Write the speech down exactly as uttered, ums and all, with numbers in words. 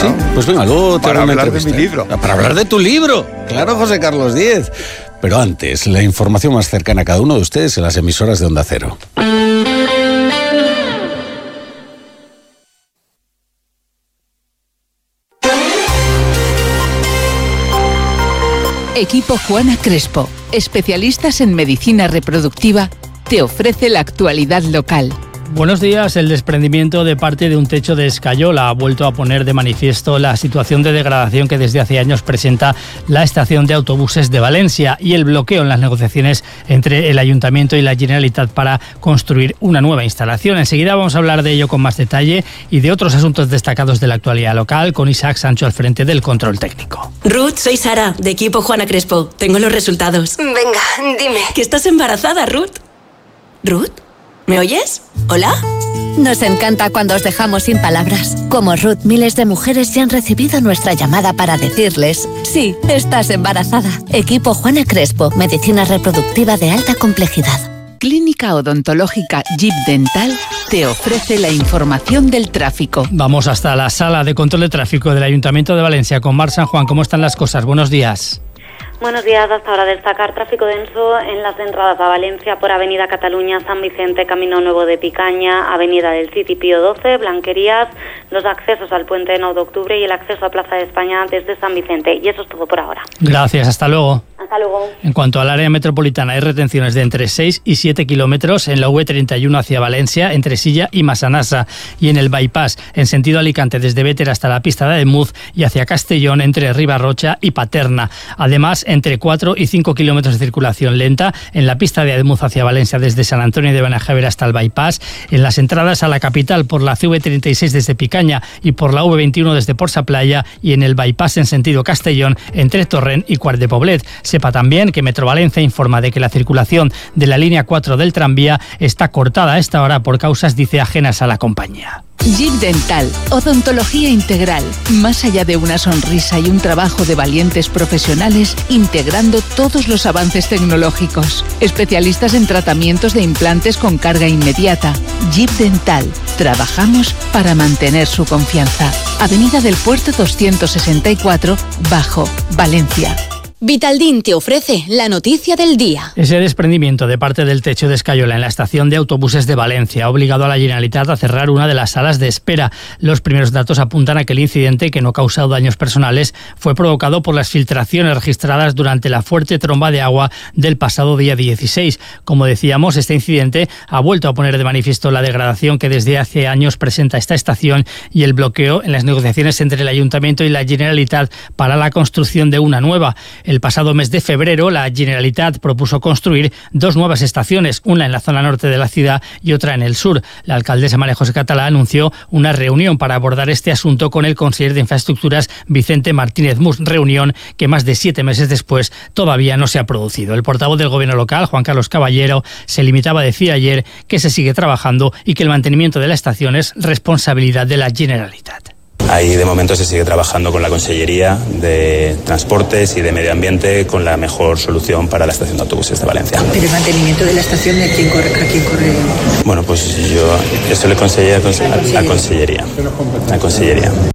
¿Sí? Pues venga, luego te para hago una hablar de entrevista. mi libro. Para hablar de tu libro. Claro, José Carlos Díez. Pero antes, la información más cercana a cada uno de ustedes en las emisoras de Onda Cero. Equipo Juana Crespo, especialistas en medicina reproductiva, te ofrece la actualidad local. Buenos días. El desprendimiento de parte de un techo de escayola ha vuelto a poner de manifiesto la situación de degradación que desde hace años presenta la estación de autobuses de Valencia y el bloqueo en las negociaciones entre el Ayuntamiento y la Generalitat para construir una nueva instalación. Enseguida vamos a hablar de ello con más detalle y de otros asuntos destacados de la actualidad local con Isaac Sancho al frente del control técnico. Ruth, soy Sara, de Equipo Juana Crespo. Tengo los resultados. Venga, dime. ¿Que estás embarazada, Ruth? ¿Ruth? ¿Me oyes? ¿Hola? Nos encanta cuando os dejamos sin palabras. Como Ruth, miles de mujeres ya han recibido nuestra llamada para decirles: sí, estás embarazada. Equipo Juana Crespo, medicina reproductiva de alta complejidad. Clínica Odontológica Jeep Dental te ofrece la información del tráfico. Vamos hasta la sala de control de tráfico del Ayuntamiento de Valencia con Mar San Juan. ¿Cómo están las cosas? Buenos días. Buenos días. Hasta ahora destacar tráfico denso en las entradas a Valencia por Avenida Cataluña, San Vicente, Camino Nuevo de Picaña, Avenida del City Pío doce, Blanquerías, los accesos al Puente nueve de Octubre y el acceso a Plaza de España desde San Vicente. Y eso es todo por ahora. Gracias. Hasta luego. Hasta luego. En cuanto al área metropolitana, hay retenciones de entre seis y siete kilómetros en la U E treinta y uno hacia Valencia, entre Silla y Massanassa, y en el bypass, en sentido Alicante, desde Béter hasta la pista de Ademuz y hacia Castellón, entre Ribarrocha y Paterna. Además, entre cuatro y cinco kilómetros de circulación lenta en la pista de Ademuz hacia Valencia, desde San Antonio de Benajever hasta el bypass, en las entradas a la capital por la C V treinta y seis desde Picaña y por la U veintiuno desde Porsa Playa, y en el bypass en sentido Castellón, entre Torrent y Quart de Poblet. Sepa también que Metro Valencia informa de que la circulación de la línea cuatro del tranvía está cortada a esta hora por causas, dice, ajenas a la compañía. Jeep Dental, odontología integral, más allá de una sonrisa y un trabajo de valientes profesionales, integrando todos los avances tecnológicos. Especialistas en tratamientos de implantes con carga inmediata. Jeep Dental, trabajamos para mantener su confianza. Avenida del Puerto doscientos sesenta y cuatro, Bajo, Valencia. Vitaldin te ofrece la noticia del día. Ese desprendimiento de parte del techo de escayola en la estación de autobuses de Valencia ha obligado a la Generalitat a cerrar una de las salas de espera. Los primeros datos apuntan a que el incidente, que no ha causado daños personales, fue provocado por las filtraciones registradas durante la fuerte tromba de agua del pasado día dieciséis. Como decíamos, este incidente ha vuelto a poner de manifiesto la degradación que desde hace años presenta esta estación y el bloqueo en las negociaciones entre el Ayuntamiento y la Generalitat para la construcción de una nueva. El pasado mes de febrero, la Generalitat propuso construir dos nuevas estaciones, una en la zona norte de la ciudad y otra en el sur. La alcaldesa María José Catalá anunció una reunión para abordar este asunto con el conseller de Infraestructuras, Vicente Martínez Mus, reunión que más de siete meses después todavía no se ha producido. El portavoz del gobierno local, Juan Carlos Caballero, se limitaba a decir ayer que se sigue trabajando y que el mantenimiento de la estación es responsabilidad de la Generalitat. Ahí de momento se sigue trabajando con la Consellería de Transportes y de Medio Ambiente con la mejor solución para la estación de autobuses de Valencia. ¿Pero el mantenimiento de la estación de quién corre, a quién corre? Bueno, pues yo eso le conseguí a la Consellería. La Consellería.